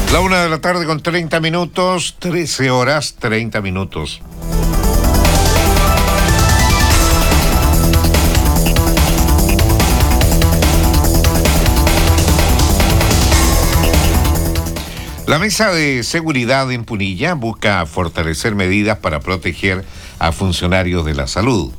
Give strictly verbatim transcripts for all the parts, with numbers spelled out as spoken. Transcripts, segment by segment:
La una de la tarde con treinta minutos, trece horas, treinta minutos. La Mesa de Seguridad en Punilla busca fortalecer medidas para proteger a funcionarios de la salud.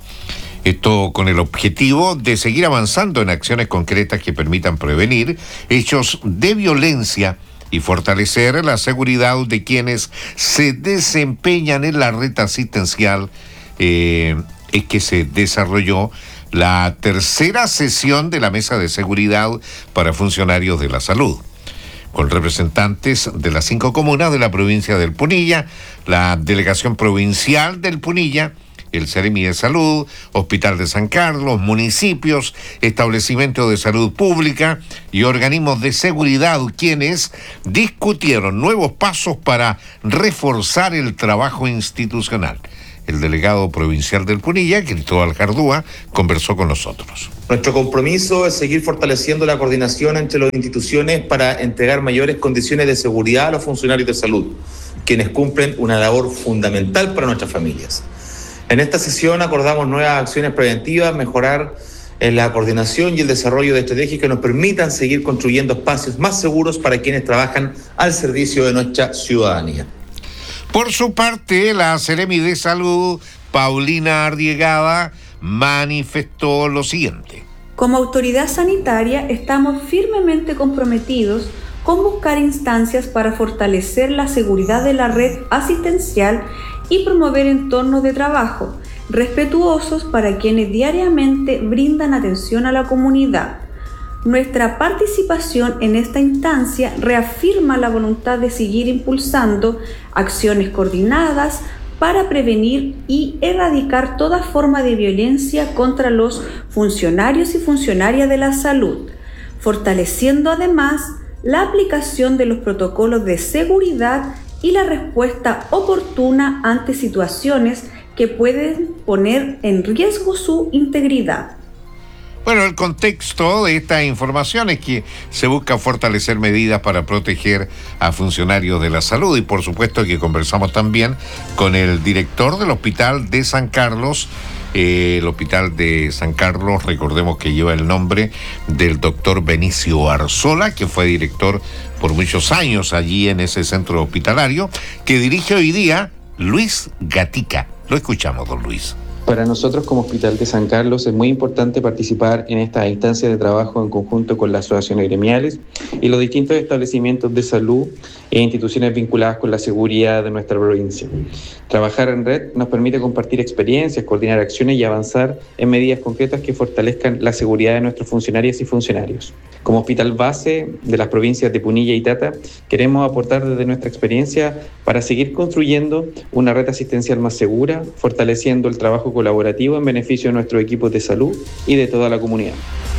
Esto con el objetivo de seguir avanzando en acciones concretas que permitan prevenir hechos de violencia y fortalecer la seguridad de quienes se desempeñan en la red asistencial. Eh, es que se desarrolló la tercera sesión de la Mesa de Seguridad para Funcionarios de la Salud, con representantes de las cinco comunas de la provincia del Punilla, la Delegación Provincial del Punilla, el Seremi de Salud, Hospital de San Carlos, municipios, establecimientos de salud pública y organismos de seguridad, quienes discutieron nuevos pasos para reforzar el trabajo institucional. El delegado provincial del Punilla, Cristóbal Jardúa, conversó con nosotros. Nuestro compromiso es seguir fortaleciendo la coordinación entre las instituciones para entregar mayores condiciones de seguridad a los funcionarios de salud, quienes cumplen una labor fundamental para nuestras familias. En esta sesión acordamos nuevas acciones preventivas, mejorar en la coordinación y el desarrollo de estrategias que nos permitan seguir construyendo espacios más seguros para quienes trabajan al servicio de nuestra ciudadanía. Por su parte, la Seremi de Salud, Paulina Arriegada, manifestó lo siguiente. Como autoridad sanitaria estamos firmemente comprometidos con buscar instancias para fortalecer la seguridad de la red asistencial y promover entornos de trabajo respetuosos para quienes diariamente brindan atención a la comunidad. Nuestra participación en esta instancia reafirma la voluntad de seguir impulsando acciones coordinadas para prevenir y erradicar toda forma de violencia contra los funcionarios y funcionarias de la salud, fortaleciendo además la aplicación de los protocolos de seguridad y la respuesta oportuna ante situaciones que pueden poner en riesgo su integridad. Bueno, el contexto de esta información es que se busca fortalecer medidas para proteger a funcionarios de la salud y por supuesto que conversamos también con el director del Hospital de San Carlos. Eh, el Hospital de San Carlos, recordemos que lleva el nombre del doctor Benicio Arzola, que fue director por muchos años allí en ese centro hospitalario, que dirige hoy día Luis Gatica. Lo escuchamos, don Luis. Para nosotros como Hospital de San Carlos es muy importante participar en esta instancia de trabajo en conjunto con las asociaciones gremiales y los distintos establecimientos de salud e instituciones vinculadas con la seguridad de nuestra provincia. Trabajar en red nos permite compartir experiencias, coordinar acciones y avanzar en medidas concretas que fortalezcan la seguridad de nuestros funcionarias y funcionarios. Como hospital base de las provincias de Punilla y Tata, queremos aportar desde nuestra experiencia para seguir construyendo una red asistencial más segura, fortaleciendo el trabajo colaborativo en beneficio de nuestros equipos de salud y de toda la comunidad.